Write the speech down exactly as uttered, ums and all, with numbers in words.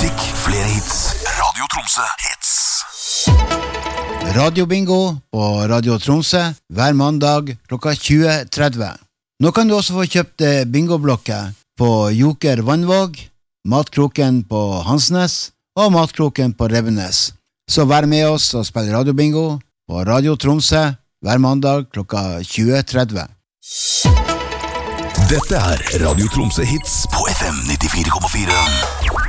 musikk, flere hits. Radio Tromsø Hits. Radio Bingo på Radio Tromsø hver mandag klokka tjue tretti. Nå kan du også få kjøpt bingoblokker på Joker Vannvåg, Matkroken på Hansnes og Matkroken på Revenes. Så vær med oss og spill Radio Bingo på Radio Tromsø hver mandag klokka tjue tretti. Dette er Radio Tromsø Hits på F M nittifire komma fire.